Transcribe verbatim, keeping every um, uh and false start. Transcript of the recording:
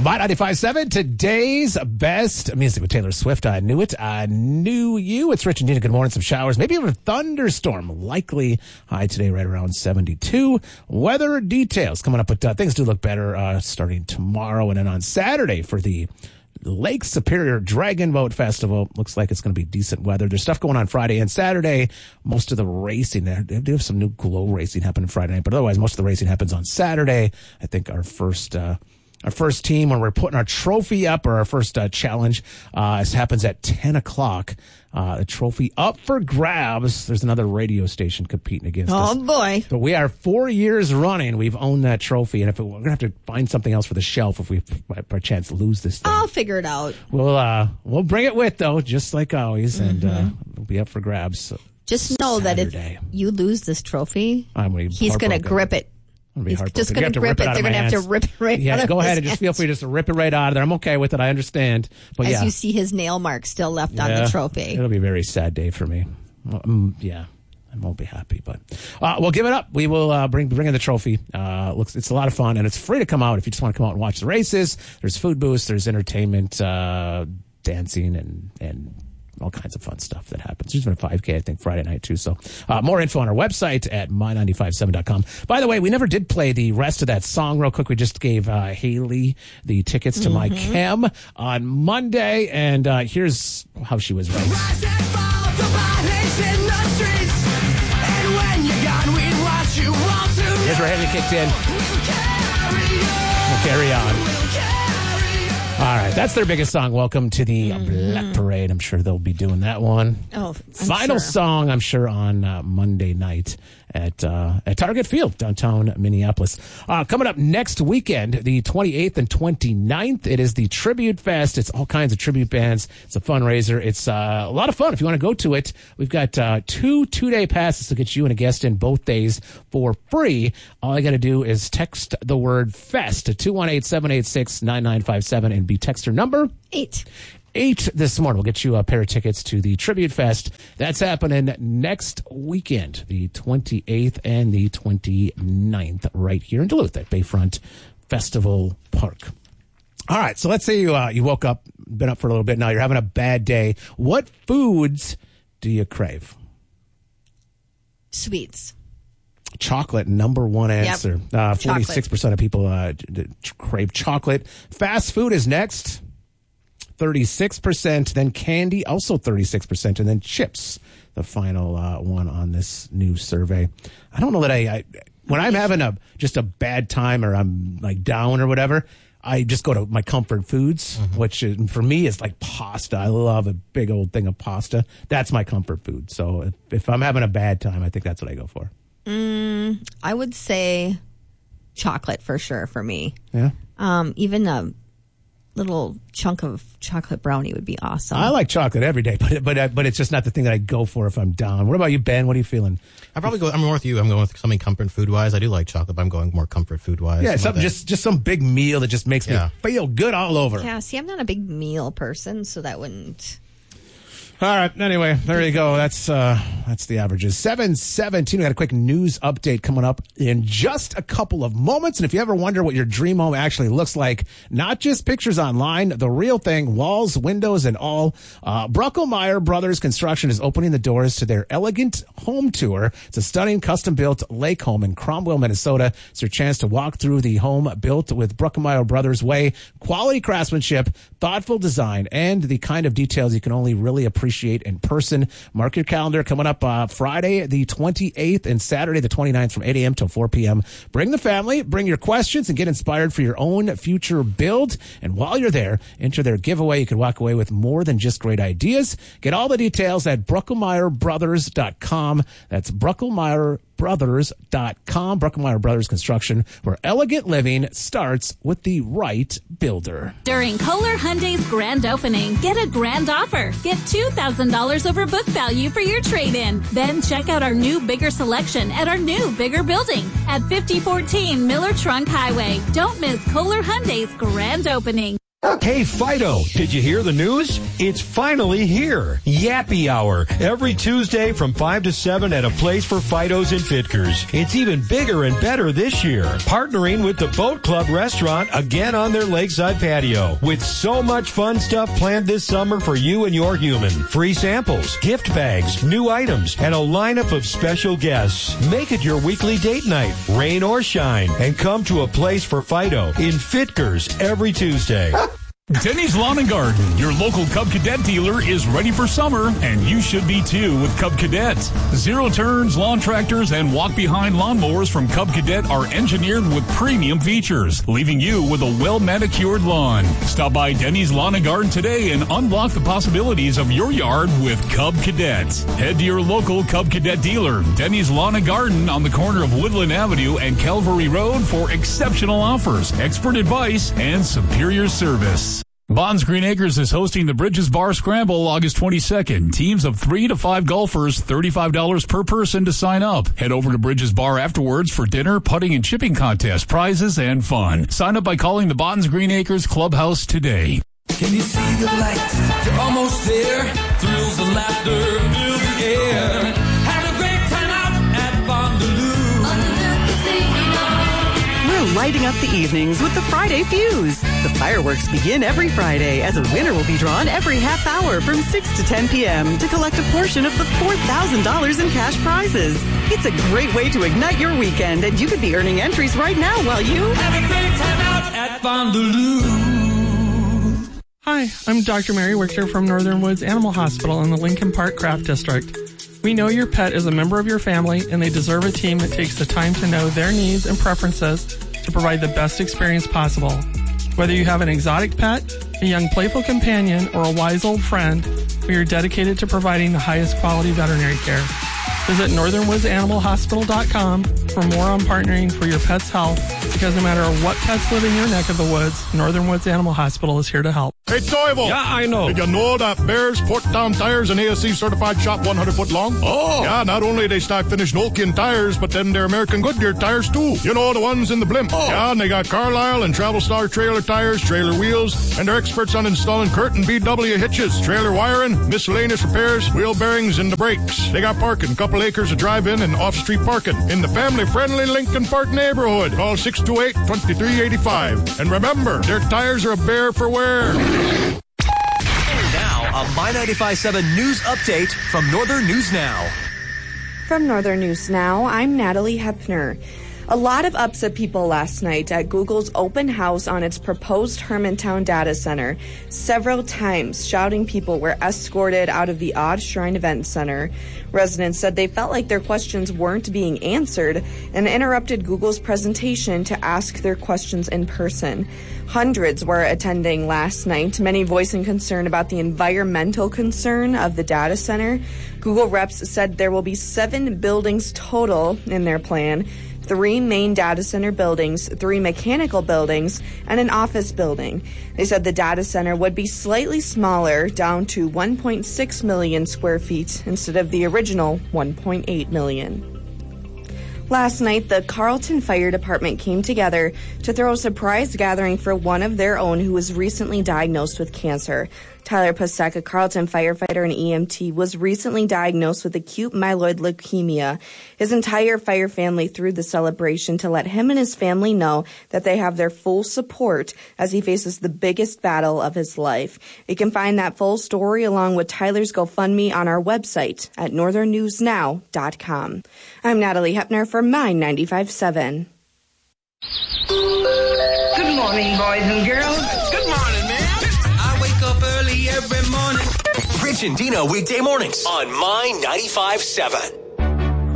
My ninety-five point seven, today's best music with Taylor Swift. I knew it. I knew you. It's Rich and Dina. Good morning. Some showers. Maybe even a thunderstorm. Likely high today right around seventy-two. Weather details coming up, but uh, things do look better uh, starting tomorrow. And then on Saturday for the Lake Superior Dragon Boat Festival. Looks like it's going to be decent weather. There's stuff going on Friday and Saturday. Most of the racing, they do have some new glow racing happening Friday night, but otherwise most of the racing happens on Saturday. I think our first, uh, Our first team, when we're putting our trophy up, or our first uh, challenge, uh, this happens at ten o'clock. Uh, the trophy up for grabs. There's another radio station competing against oh, us. Oh, boy. But we are four years running. We've owned that trophy. And if it, we're going to have to find something else for the shelf if we, by, by chance, lose this thing. I'll figure it out. We'll, uh, we'll bring it with, though, just like always. Mm-hmm. And uh, it'll be up for grabs. So just know Saturday. that if you lose this trophy, I'm gonna he's going to grip it. He's just going to grip it. They're going to have to rip it right yeah, out of go ahead his and just hands. feel free to just rip it right out of there. I'm okay with it. I understand. But As yeah. you see his nail mark still left yeah, on the trophy. It'll be a very sad day for me. Um, yeah, I won't be happy. But uh, we'll give it up. We will uh, bring bring in the trophy. Uh, looks It's a lot of fun, and it's free to come out if you just want to come out and watch the races. There's food booths. There's entertainment, uh, dancing, and and all kinds of fun stuff that happens. There's been a five K, I think, Friday night, too. So uh, more info on our website at my nine five seven dot com. By the way, we never did play the rest of that song real quick. We just gave uh, Haley the tickets to mm-hmm. my chem on Monday, and uh, here's how she was ranked. Rise and fall, the bodies in the streets, and when you're gone, we watch you all tonight. Here's where Haley kicked in. We'll carry on. We'll carry on. All right, that's their biggest song. Welcome to the mm-hmm. Black Parade. I'm sure they'll be doing that one. Oh, I'm Final sure. song, I'm sure, on uh, Monday night at uh, at Target Field, downtown Minneapolis. Uh, coming up next weekend, the twenty-eighth and twenty-ninth, it is the Tribute Fest. It's all kinds of tribute bands. It's a fundraiser. It's uh, a lot of fun. If you want to go to it, we've got uh, two two-day passes to get you and a guest in both days for free. All I got to do is text the word FEST to two one eight, seven eight six, nine nine five seven and be texter number eight. Eight this morning. We'll get you a pair of tickets to the Tribute Fest. That's happening next weekend, the twenty-eighth and the twenty-ninth, right here in Duluth at Bayfront Festival Park. All right, so let's say you uh, you woke up, been up for a little bit now, you're having a bad day. What foods do you crave? Sweets. Chocolate, number one answer. Yep. Uh, forty-six percent of people uh, d- d- crave chocolate. Fast food is next. thirty-six percent, then candy, also thirty-six percent, and then chips, the final uh, one on this new survey. I don't know that I, I when I'm having a just a bad time or I'm like down or whatever, I just go to my comfort foods, mm-hmm. which is, for me is like pasta. I love a big old thing of pasta. That's my comfort food. So if, if I'm having a bad time, I think that's what I go for. Mm, I would say chocolate for sure for me. Yeah. Um, even a little chunk of chocolate brownie would be awesome. I like chocolate every day, but but but it's just not the thing that I go for if I'm down. What about you, Ben? What are you feeling? I probably go. I'm more with you. I'm going with something comfort food wise. I do like chocolate, but I'm going more comfort food wise. Yeah, something like just just some big meal that just makes yeah. me feel good all over. Yeah. See, I'm not a big meal person, so that wouldn't. All right. Anyway, there you go. That's uh, that's the averages. seven seventeen. We got a quick news update coming up in just a couple of moments. And if you ever wonder what your dream home actually looks like, not just pictures online, the real thing, walls, windows, and all, uh, Bruckelmeyer Brothers Construction is opening the doors to their elegant home tour. It's a stunning custom-built lake home in Cromwell, Minnesota. It's your chance to walk through the home built with Bruckelmeyer Brothers way. Quality craftsmanship, thoughtful design, and the kind of details you can only really appreciate appreciate in person. Mark your calendar coming up uh, Friday the twenty-eighth and Saturday the twenty-ninth from eight a.m. till four p.m. Bring the family, bring your questions, and get inspired for your own future build. And while you're there, enter their giveaway. You can walk away with more than just great ideas. Get all the details at bruckelmeyer brothers dot com. That's bruckelmeyer brothers dot com. Bruckelmeyer Brothers Construction, where elegant living starts with the right builder. During Kohler Hyundai's grand opening, get a grand offer. Get two thousand dollars over book value for your trade-in. Then check out our new, bigger selection at our new, bigger building at fifty fourteen Miller Trunk Highway. Don't miss Kohler Hyundai's grand opening. Hey, Fido, did you hear the news? It's finally here. Yappy Hour. Every Tuesday from five to seven at a place for Fidos in Fitkers. It's even bigger and better this year. Partnering with the Boat Club restaurant again on their lakeside patio. With so much fun stuff planned this summer for you and your human. Free samples, gift bags, new items, and a lineup of special guests. Make it your weekly date night, rain or shine, and come to a place for Fido in Fitkers every Tuesday. Denny's Lawn and Garden, your local Cub Cadet dealer, is ready for summer, and you should be too with Cub Cadet. Zero turns, lawn tractors, and walk-behind lawnmowers from Cub Cadet are engineered with premium features, leaving you with a well-manicured lawn. Stop by Denny's Lawn and Garden today and unlock the possibilities of your yard with Cub Cadet. Head to your local Cub Cadet dealer, Denny's Lawn and Garden on the corner of Woodland Avenue and Calvary Road for exceptional offers, expert advice, and superior service. Bonds Green Acres is hosting the Bridges Bar Scramble August twenty-second. Teams of three to five golfers, thirty-five dollars per person to sign up. Head over to Bridges Bar afterwards for dinner, putting and chipping contest, prizes, and fun. Sign up by calling the Bonds Green Acres Clubhouse today. Can you see the lights? You're almost there. Thrills and laughter fill the air. Have a great time out at Fondaloo. We're lighting up the evenings with the Friday Fuse. The fireworks begin every Friday as a winner will be drawn every half hour from six to ten p.m. to collect a portion of the four thousand dollars in cash prizes. It's a great way to ignite your weekend, and you could be earning entries right now while you have a great time out at Fondaloo. Hi, I'm Doctor Mary Wichter from Northern Woods Animal Hospital in the Lincoln Park Craft District. We know your pet is a member of your family, and they deserve a team that takes the time to know their needs and preferences to provide the best experience possible. Whether you have an exotic pet, a young playful companion, or a wise old friend, we are dedicated to providing the highest quality veterinary care. Visit northern woods animal hospital dot com for more on partnering for your pet's health, because no matter what pets live in your neck of the woods, Northern Woods Animal Hospital is here to help. Hey, Toivo. Yeah, I know. Did you know that Bears Porttown Tires and A S C certified shop one hundred foot long? Oh. Yeah, not only they stock finished Nokian tires, but then they're American Goodyear tires too. You know, the ones in the blimp. Oh. Yeah, and they got Carlisle and Travel Star trailer tires, trailer wheels, and they're experts on installing curtain B W hitches, trailer wiring, miscellaneous repairs, wheel bearings, and the brakes. They got parking, couple acres of drive-in and off-street parking in the family-friendly Lincoln Park neighborhood. Call six two eight, two three eight five. And remember, their tires are a bear for wear. A My ninety-five point seven news update from Northern News Now. From Northern News Now, I'm Natalie Hepner. A lot of upset people last night at Google's open house on its proposed Hermantown data center. Several times, shouting people were escorted out of the Odd Shrine Event Center. Residents said they felt like their questions weren't being answered and interrupted Google's presentation to ask their questions in person. Hundreds were attending last night, many voicing concern about the environmental concern of the data center. Google reps said there will be seven buildings total in their plan. Three main data center buildings, three mechanical buildings, and an office building. They said the data center would be slightly smaller, down to one point six million square feet instead of the original one point eight million. Last night, the Carlton Fire Department came together to throw a surprise gathering for one of their own who was recently diagnosed with cancer. Tyler Pasek, a Carlton firefighter and E M T, was recently diagnosed with acute myeloid leukemia. His entire fire family threw the celebration to let him and his family know that they have their full support as he faces the biggest battle of his life. You can find that full story along with Tyler's GoFundMe on our website at northern news now dot com. I'm Natalie Hepner for My ninety-five point seven. Good morning, boys and girls. Good morning, man. I wake up early every morning. Rich and Dino weekday mornings on My ninety-five point seven.